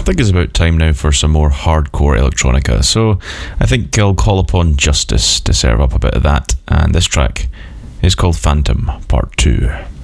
I think it's about time now for some more hardcore electronica. So I think I'll call upon Justice to serve up a bit of that. And this track is called Phantom Part 2.